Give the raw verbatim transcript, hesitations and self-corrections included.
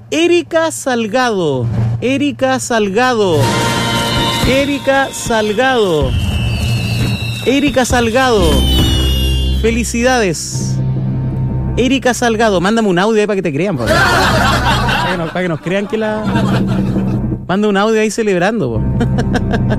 Erika Salgado. Erika Salgado. Erika Salgado. Erika Salgado. Felicidades. Erika Salgado. Mándame un audio ahí para que te crean, por favor. Para que nos, para que nos crean que la... Manda un audio ahí celebrando, po.